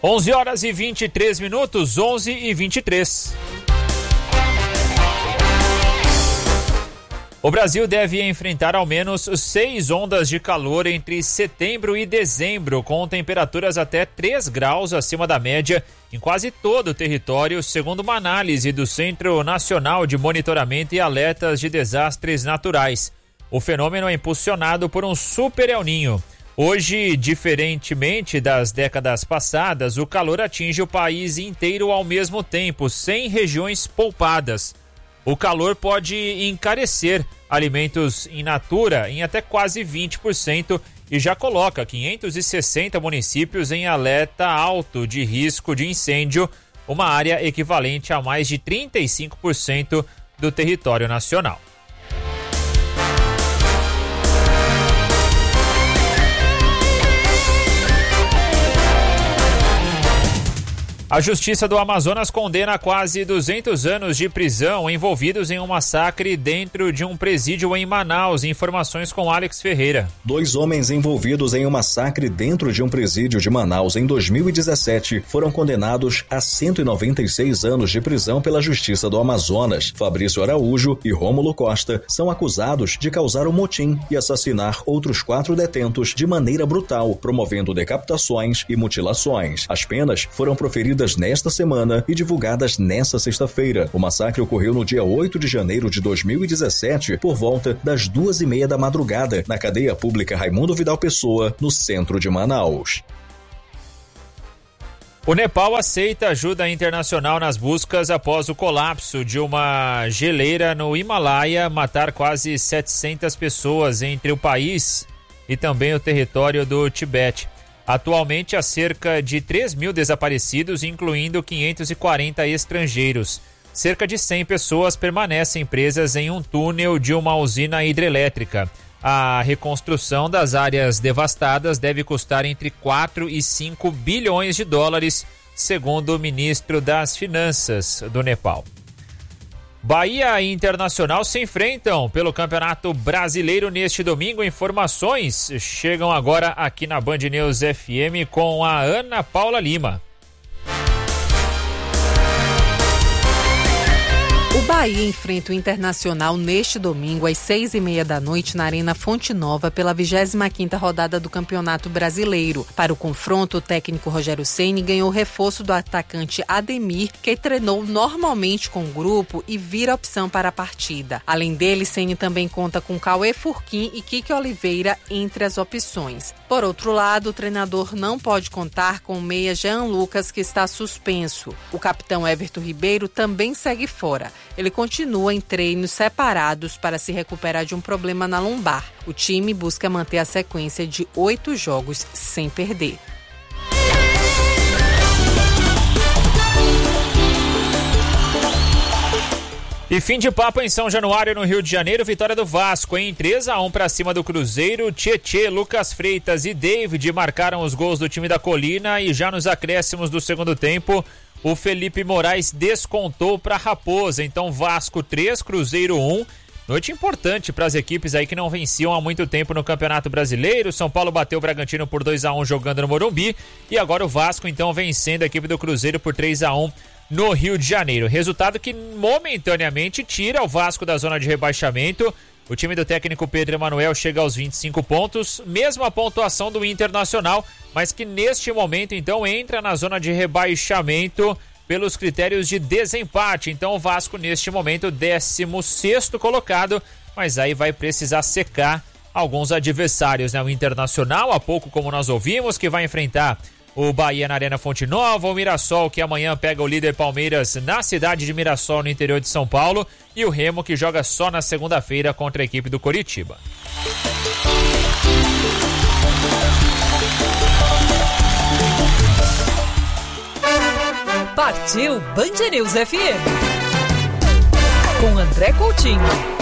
11h23, 11h23. O Brasil deve enfrentar ao menos 6 ondas de calor entre setembro e dezembro, com temperaturas até 3 graus acima da média em quase todo o território, segundo uma análise do Centro Nacional de Monitoramento e Alertas de Desastres Naturais. O fenômeno é impulsionado por um super El Niño. Hoje, diferentemente das décadas passadas, o calor atinge o país inteiro ao mesmo tempo, sem regiões poupadas. O calor pode encarecer alimentos in natura em até quase 20% e já coloca 560 municípios em alerta alto de risco de incêndio, uma área equivalente a mais de 35% do território nacional. A Justiça do Amazonas condena quase 200 anos de prisão envolvidos em um massacre dentro de um presídio em Manaus. Informações com Alex Ferreira. 2 homens envolvidos em um massacre dentro de um presídio de Manaus em 2017 foram condenados a 196 anos de prisão pela Justiça do Amazonas. Fabrício Araújo e Rômulo Costa são acusados de causar um motim e assassinar outros 4 detentos de maneira brutal, promovendo decapitações e mutilações. As penas foram proferidas nesta semana e divulgadas nesta sexta-feira. O massacre ocorreu no dia 8 de janeiro de 2017, por volta das 2h30 da madrugada, na cadeia pública Raimundo Vidal Pessoa, no centro de Manaus. O Nepal aceita ajuda internacional nas buscas após o colapso de uma geleira no Himalaia matar quase 700 pessoas entre o país e também o território do Tibete. Atualmente há cerca de 3 mil desaparecidos, incluindo 540 estrangeiros. Cerca de 100 pessoas permanecem presas em um túnel de uma usina hidrelétrica. A reconstrução das áreas devastadas deve custar entre 4 e 5 bilhões de dólares, segundo o ministro das Finanças do Nepal. Bahia e Internacional se enfrentam pelo Campeonato Brasileiro neste domingo. Informações chegam agora aqui na Band News FM com a Ana Paula Lima. O Bahia enfrenta o Internacional neste domingo às 6h30 da noite na Arena Fonte Nova pela 25ª rodada do Campeonato Brasileiro. Para o confronto, o técnico Rogério Ceni ganhou reforço do atacante Ademir, que treinou normalmente com o grupo e vira opção para a partida. Além dele, Ceni também conta com Cauê Furquim e Kike Oliveira entre as opções. Por outro lado, o treinador não pode contar com o meia Jean Lucas, que está suspenso. O capitão Everton Ribeiro também segue fora. Ele continua em treinos separados para se recuperar de um problema na lombar. O time busca manter a sequência de 8 jogos sem perder. E fim de papo em São Januário, no Rio de Janeiro, vitória do Vasco em 3-1 para cima do Cruzeiro. Tietê, Lucas Freitas e David marcaram os gols do time da Colina e já nos acréscimos do segundo tempo, o Felipe Moraes descontou para a Raposa. Então Vasco 3, Cruzeiro 1. Noite importante para as equipes aí que não venciam há muito tempo no Campeonato Brasileiro. São Paulo bateu o Bragantino por 2-1 jogando no Morumbi. E agora o Vasco então vencendo a equipe do Cruzeiro por 3-1 no Rio de Janeiro. Resultado que momentaneamente tira o Vasco da zona de rebaixamento. O time do técnico Pedro Emanuel chega aos 25 pontos, mesma pontuação do Internacional, mas que neste momento então entra na zona de rebaixamento pelos critérios de desempate. Então o Vasco neste momento 16º colocado, mas aí vai precisar secar alguns adversários, né? O Internacional, há pouco como nós ouvimos, que vai enfrentar o Bahia na Arena Fonte Nova, o Mirassol que amanhã pega o líder Palmeiras na cidade de Mirassol, no interior de São Paulo, e o Remo que joga só na segunda-feira contra a equipe do Coritiba. Partiu Band News FM com André Coutinho.